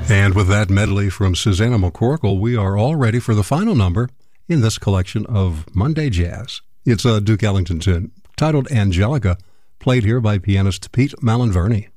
And with that medley from Susanna McCorkle, we are all ready for the final number in this collection of Monday Jazz. It's a Duke Ellington tune titled Angelica, played here by pianist Pete Malinverni.